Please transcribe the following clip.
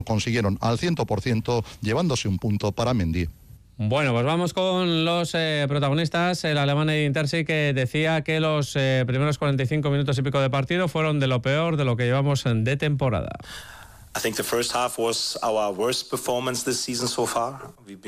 consiguieron al 100%, llevándose un punto para Mendy. Bueno, pues vamos con los protagonistas. El alemán Edin Terzic, que decía que los primeros 45 minutos y pico de partido fueron de lo peor de lo que llevamos de temporada. I think the first half was our worst performance this season so far.